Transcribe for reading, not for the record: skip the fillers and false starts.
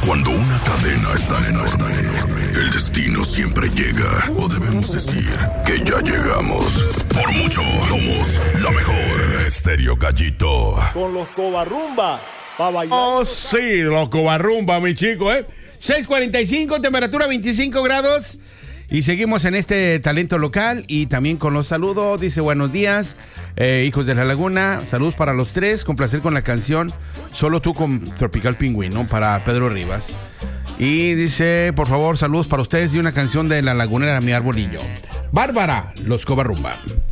Cuando una cadena es tan enorme, el destino siempre llega. O debemos decir que ya llegamos. Por mucho, somos la mejor. Estéreo Gallito. Con los Covarrumba, pa' bailar. Oh, sí, los Covarrumba, mi chico, 6:45, temperatura 25 grados. Y seguimos en este talento local y también con los saludos. Dice, buenos días, hijos de la laguna. Saludos para los tres. Con placer con la canción Solo tú con Tropical Pingüino para Pedro Rivas. Y dice, por favor, saludos para ustedes y una canción de La Lagunera, Mi Arbolillo. Bárbara, los Covarrumba.